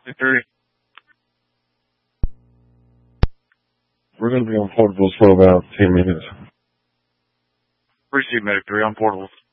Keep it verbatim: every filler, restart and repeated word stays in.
Three. We're going to be on portables for about ten minutes. Receive Medic three on portables.